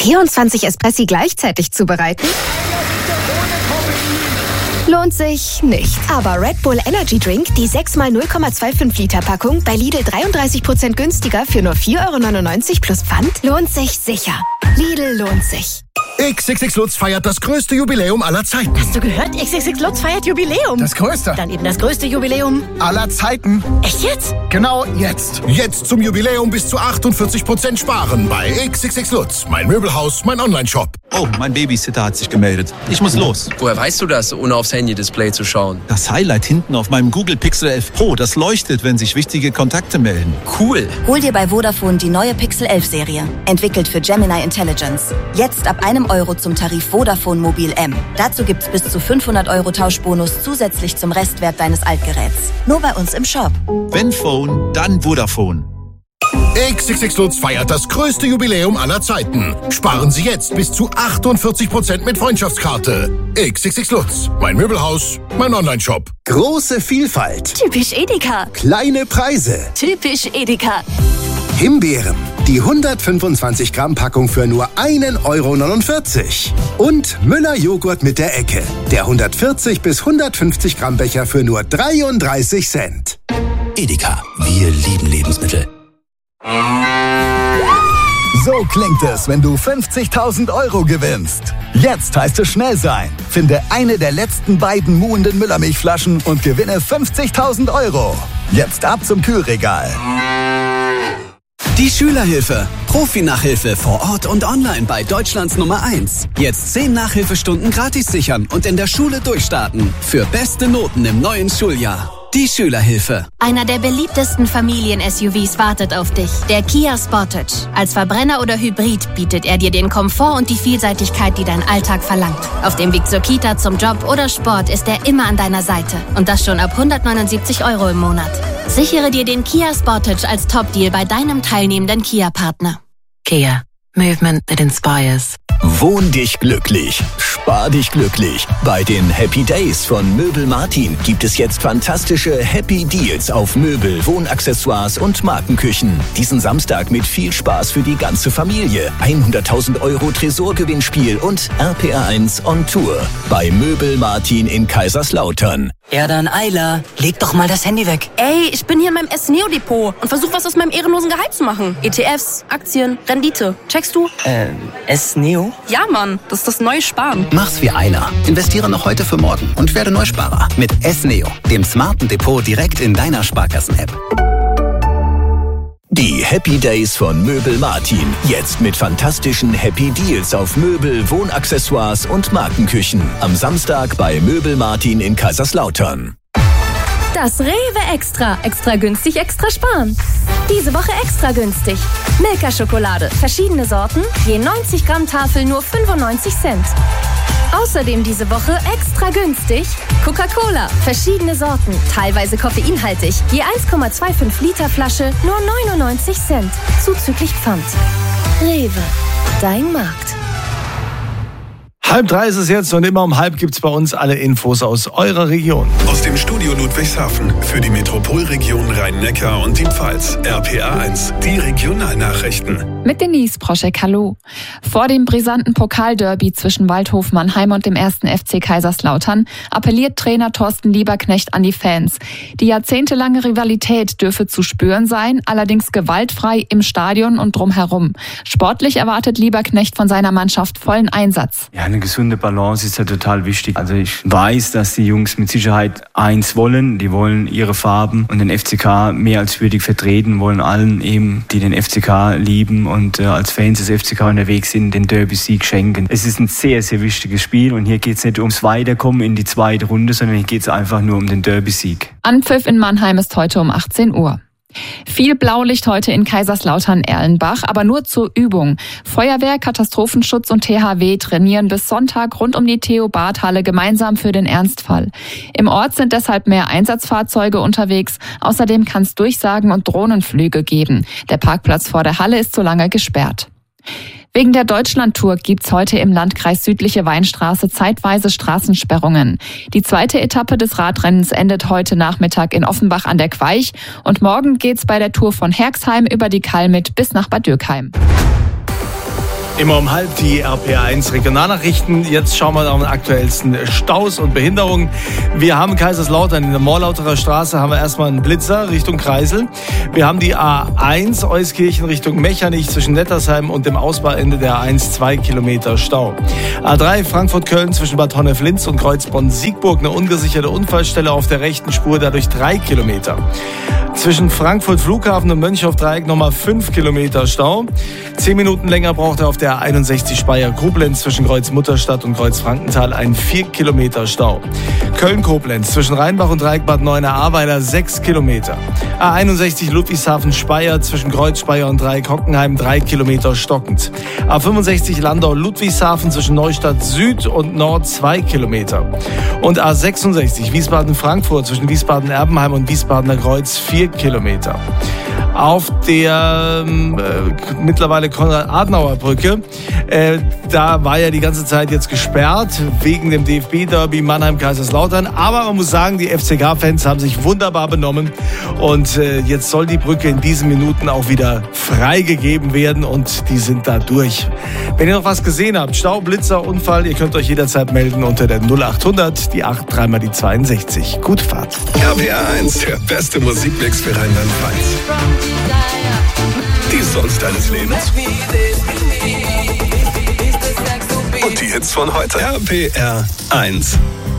24 Espressi gleichzeitig zubereiten? Lohnt sich nicht. Aber Red Bull Energy Drink, die 6x 0,25 Liter Packung, bei Lidl 33% günstiger für nur 4,99 € plus Pfand, lohnt sich sicher. Lidl lohnt sich. XXX Lutz feiert das größte Jubiläum aller Zeiten. Hast du gehört? XXX Lutz feiert Jubiläum. Das größte. Dann eben das größte Jubiläum aller Zeiten. Echt jetzt? Genau jetzt. Jetzt zum Jubiläum bis zu 48% sparen bei XXX Lutz. Mein Möbelhaus, mein Onlineshop. Oh, mein Babysitter hat sich gemeldet. Ich muss los. Woher weißt du das, ohne aufs Handy-Display zu schauen? Das Highlight hinten auf meinem Google Pixel 11 Pro, das leuchtet, wenn sich wichtige Kontakte melden. Cool. Hol dir bei Vodafone die neue Pixel 11 Serie. Entwickelt für Gemini Intelligence. Jetzt ab €1 zum Tarif Vodafone Mobil M. Dazu gibt's bis zu 500 € Tauschbonus zusätzlich zum Restwert deines Altgeräts. Nur bei uns im Shop. Wenn Phone, dann Vodafone. XXX Lutz feiert das größte Jubiläum aller Zeiten. Sparen Sie jetzt bis zu 48% mit Freundschaftskarte. XXX Lutz. Mein Möbelhaus, mein Onlineshop. Große Vielfalt. Typisch Edeka. Kleine Preise. Typisch Edeka. Himbeeren. Die 125 Gramm Packung für nur €1,49 €. Und Müller Joghurt mit der Ecke. Der 140 bis 150 Gramm Becher für nur 33 Cent. Edeka. Wir lieben Lebensmittel. So klingt es, wenn du 50.000 € gewinnst. Jetzt heißt es schnell sein. Finde eine der letzten beiden muhenden Müllermilchflaschen und gewinne 50.000 €. Jetzt ab zum Kühlregal. Die Schülerhilfe. Profi-Nachhilfe vor Ort und online bei Deutschlands Nummer 1. Jetzt 10 Nachhilfestunden gratis sichern und in der Schule durchstarten. Für beste Noten im neuen Schuljahr. Die Schülerhilfe. Einer der beliebtesten Familien-SUVs wartet auf dich. Der Kia Sportage. Als Verbrenner oder Hybrid bietet er dir den Komfort und die Vielseitigkeit, die dein Alltag verlangt. Auf dem Weg zur Kita, zum Job oder Sport ist er immer an deiner Seite. Und das schon ab 179 € im Monat. Sichere dir den Kia Sportage als Top-Deal bei deinem teilnehmenden Kia-Partner. Kia. Movement that inspires. Wohn dich glücklich. Spar dich glücklich. Bei den Happy Days von Möbel Martin gibt es jetzt fantastische Happy Deals auf Möbel, Wohnaccessoires und Markenküchen. Diesen Samstag mit viel Spaß für die ganze Familie. 100.000 € Tresorgewinnspiel und RPR1 on Tour. Bei Möbel Martin in Kaiserslautern. Ja dann, Ayla, leg doch mal das Handy weg. Ey, ich bin hier in meinem S-Neo-Depot und versuche was aus meinem ehrenlosen Gehalt zu machen. ETFs, Aktien, Rendite. Checkst du? S-Neo? Ja, Mann, das ist das neue Sparen. Mach's wie Ayla. Investiere noch heute für morgen und werde Neusparer. Mit S-Neo, dem smarten Depot direkt in deiner Sparkassen-App. Die Happy Days von Möbel Martin. Jetzt mit fantastischen Happy Deals auf Möbel, Wohnaccessoires und Markenküchen. Am Samstag bei Möbel Martin in Kaiserslautern. Das Rewe Extra. Extra günstig, extra sparen. Diese Woche extra günstig. Milka-Schokolade. Verschiedene Sorten. Je 90 Gramm Tafel nur 95 Cent. Außerdem diese Woche extra günstig. Coca-Cola. Verschiedene Sorten. Teilweise koffeinhaltig. Je 1,25 Liter Flasche nur 99 Cent. Zuzüglich Pfand. Rewe. Dein Markt. 2:30 ist es jetzt und immer um 2:30 gibt's bei uns alle Infos aus eurer Region. Aus dem Studio Ludwigshafen für die Metropolregion Rhein-Neckar und die Pfalz. RPA1, die Regionalnachrichten. Mit Denise Proschek, hallo. Vor dem brisanten Pokalderby zwischen Waldhof Mannheim und dem 1. FC Kaiserslautern appelliert Trainer Thorsten Lieberknecht an die Fans. Die jahrzehntelange Rivalität dürfe zu spüren sein, allerdings gewaltfrei im Stadion und drumherum. Sportlich erwartet Lieberknecht von seiner Mannschaft vollen Einsatz. Ja, eine gesunde Balance ist ja total wichtig. Also ich weiß, dass die Jungs mit Sicherheit eins wollen. Die wollen ihre Farben und den FCK mehr als würdig vertreten, wollen allen eben, die den FCK lieben und als Fans des FCK unterwegs sind, den Derby-Sieg schenken. Es ist ein sehr, sehr wichtiges Spiel und hier geht es nicht ums Weiterkommen in die zweite Runde, sondern hier geht es einfach nur um den Derby-Sieg. Anpfiff in Mannheim ist heute um 18 Uhr. Viel Blaulicht heute in Kaiserslautern-Erlenbach, aber nur zur Übung. Feuerwehr, Katastrophenschutz und THW trainieren bis Sonntag rund um die Theo-Barth-Halle gemeinsam für den Ernstfall. Im Ort sind deshalb mehr Einsatzfahrzeuge unterwegs. Außerdem kann es Durchsagen und Drohnenflüge geben. Der Parkplatz vor der Halle ist so lange gesperrt. Wegen der Deutschlandtour gibt's heute im Landkreis Südliche Weinstraße zeitweise Straßensperrungen. Die zweite Etappe des Radrennens endet heute Nachmittag in Offenbach an der Queich und morgen geht's bei der Tour von Herxheim über die Kalmit bis nach Bad Dürkheim. Immer um halb die RPA1 Regionalnachrichten. Jetzt schauen wir nach den aktuellsten Staus und Behinderungen. Wir haben Kaiserslautern in der Morlauterer Straße haben wir erstmal einen Blitzer Richtung Kreisel. Wir haben die A1 Euskirchen Richtung Mechernich zwischen Nettersheim und dem Ausbauende der A1 2 Kilometer Stau. A3 Frankfurt-Köln zwischen Bad Honnef-Linz und Kreuzbronn-Siegburg eine ungesicherte Unfallstelle auf der rechten Spur, dadurch 3 Kilometer. Zwischen Frankfurt Flughafen und Mönchhoff-Dreieck nochmal 5 Kilometer Stau. 10 Minuten länger braucht er auf der A61 Speyer-Koblenz zwischen Kreuz-Mutterstadt und Kreuz-Frankenthal einen 4 Kilometer Stau. Köln-Koblenz zwischen Rheinbach und Dreieckbad Neuenahr-Ahrweiler 6 Kilometer. A61 Ludwigshafen-Speyer zwischen Kreuz-Speyer und Dreieck-Hockenheim 3 Kilometer stockend. A65 Landau-Ludwigshafen zwischen Neustadt Süd und Nord 2 Kilometer. Und A66 Wiesbaden-Frankfurt zwischen Wiesbaden-Erbenheim und Wiesbadener Kreuz 4 Kilometer. Auf der mittlerweile Konrad-Adenauer-Brücke, da war ja die ganze Zeit jetzt gesperrt wegen dem DFB-Derby Mannheim-Kaiserslautern. Aber man muss sagen, die FCK-Fans haben sich wunderbar benommen und jetzt soll die Brücke in diesen Minuten auch wieder freigegeben werden und die sind da durch. Wenn ihr noch was gesehen habt, Stau, Blitzer, Unfall, ihr könnt euch jederzeit melden unter der 0800, die 8, 3 mal die 62. Gute Fahrt. RPA1, der beste Musikmix für Rheinland-Pfalz. Die Songs deines Lebens. Und die Hits von heute. RPR 1.